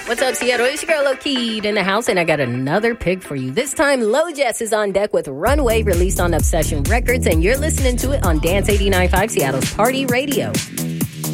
What's up, Seattle? It's your girl, Low Keyed in the house, and I got another pick for you. This time, Low Jess is on deck with Runway, released on Obsession Records, and you're listening to it on Dance 89.5, Seattle's Party Radio.